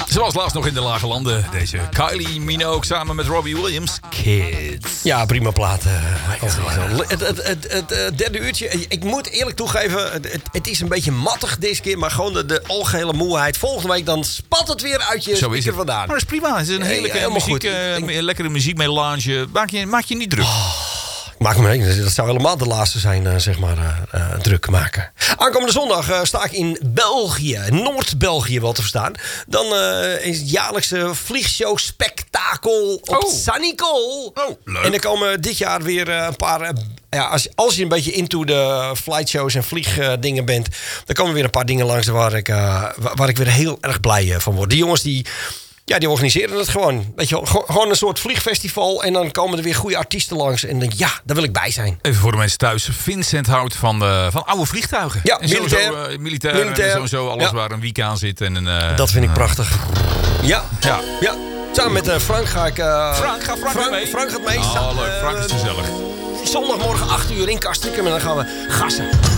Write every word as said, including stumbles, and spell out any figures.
Zoals laatst nog in de lage landen. Deze Kylie Minogue samen met Robbie Williams. Kids. Ja, prima plaat. Uh, het, het, het, het, het derde uurtje. Ik moet eerlijk toegeven. Het, het is een beetje mattig deze keer. Maar gewoon de, de algehele moeheid. Volgende week dan spat het weer uit je speaker vandaan. Maar dat is prima. Het is een hele hey, muziek, uh, ik... lekkere muziekmelange. Maak je, maak je niet druk. Oh. Maak me mee. Dat zou helemaal de laatste zijn, uh, zeg maar, uh, uh, druk maken. Aankomende zondag uh, sta ik in België. Noord-België wel te verstaan. Dan uh, is het jaarlijkse vliegshow spektakel op oh. Sanicol. Oh, leuk. En er komen dit jaar weer uh, een paar... Uh, ja, als, als je een beetje into de flightshows en vliegdingen uh, bent... dan komen weer een paar dingen langs waar ik, uh, waar ik weer heel erg blij uh, van word. Die jongens die... Ja, die organiseren het gewoon. Weet je, gewoon een soort vliegfestival. En dan komen er weer goede artiesten langs. En dan denk ik, ja, daar wil ik bij zijn. Even voor de mensen thuis. Vincent houdt van, de, van oude vliegtuigen. Ja, en militair. Sowieso, uh, militair. militair. En sowieso alles ja. waar een week aan zit. En een, uh, dat vind ik prachtig. Ja, ja. ja. Samen met uh, Frank ga ik... Uh, Frank, ga Frank, Frank mee? Frank gaat mee. Oh, leuk. Frank is gezellig. Zondagmorgen acht uur in Castricum. En dan gaan we gassen.